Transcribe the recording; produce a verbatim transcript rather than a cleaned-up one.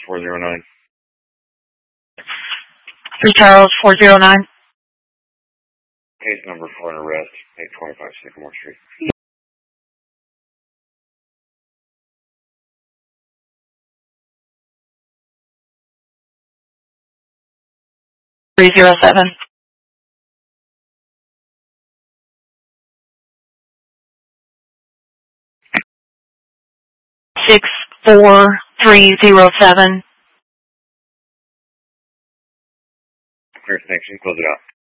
four zero nine. three Charles, four zero nine. Case number for an arrest, eight twenty-five Sycamore Street. three zero seven. six four three zero seven. Clear, thanks. You can close it out.